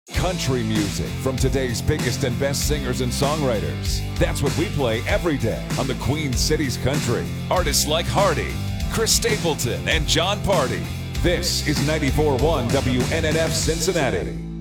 Country music from today's biggest and best singers and songwriters. That's what we play every day on the Queen City's Country. Artists like Hardy, Chris Stapleton, and John Party. This is 94.1 WNNF Cincinnati.